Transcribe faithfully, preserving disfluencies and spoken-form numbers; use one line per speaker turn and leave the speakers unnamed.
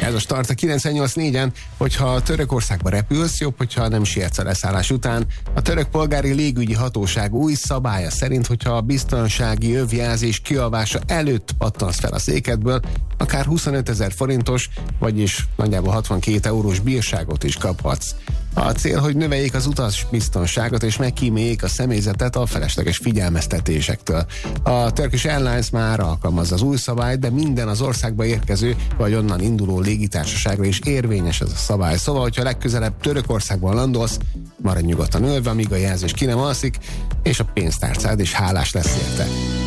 Ez a Start a kilencvennyolc négyen, hogyha Törökországba repülsz, jobb, hogyha nem sietsz a leszállás után. A török polgári légügyi hatóság új szabálya szerint, hogyha a biztonsági övjelzés kialvása előtt pattansz fel a székedből, akár huszonötezer forintos, vagyis nagyjából hatvankét eurós bírságot is kaphatsz. A cél, hogy növeljék az utas biztonságot és megkíméljék a személyzetet a felesleges figyelmeztetésektől. A Turkish Airlines már alkalmazza az új szabályt, de minden az országba érkező vagy onnan induló légitársaságra is érvényes ez a szabály. Szóval, hogyha legközelebb Törökországban landolsz, maradj nyugodtan ülve, amíg a jelzés ki nem alszik, és a pénztárcád is hálás lesz érte.